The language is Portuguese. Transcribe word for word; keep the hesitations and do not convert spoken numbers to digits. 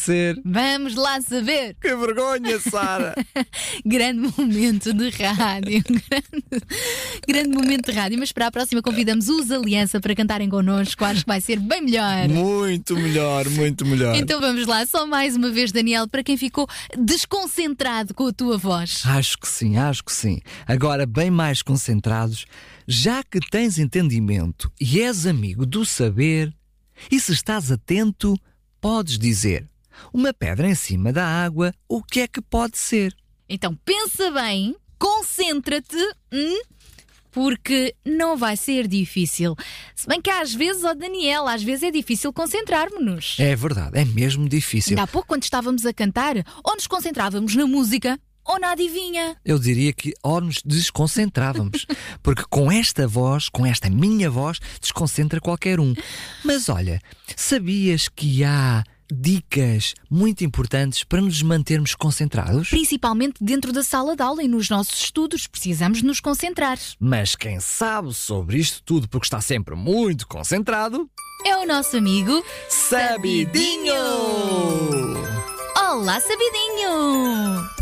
ser. Vamos lá saber. Que vergonha, Sara. Grande momento de rádio. Grande, grande momento de rádio. Mas para a próxima convidamos os Aliança para cantarem connosco. Acho que vai ser bem melhor. Muito melhor, muito melhor. Então vamos lá, só mais uma vez, Daniel, para quem ficou desconcentrado com a tua voz. Acho que sim, acho que sim. Agora, bem mais concentrados, já que tens entendimento e és amigo do saber, e se estás atento, podes dizer: uma pedra em cima da água, o que é que pode ser? Então pensa bem, concentra-te, hum? Porque não vai ser difícil. Se bem que às vezes, ó Daniel, às vezes é difícil concentrarmos-nos. É verdade, é mesmo difícil. Ainda há pouco, quando estávamos a cantar, ou nos concentrávamos na música ou na adivinha. Eu diria que ou nos desconcentrávamos, porque com esta voz, com esta minha voz, desconcentra qualquer um. Mas olha, sabias que há dicas muito importantes para nos mantermos concentrados? Principalmente dentro da sala de aula e nos nossos estudos, precisamos nos concentrar. Mas quem sabe sobre isto tudo porque está sempre muito concentrado é o nosso amigo Sabidinho! Olá, Sabidinho!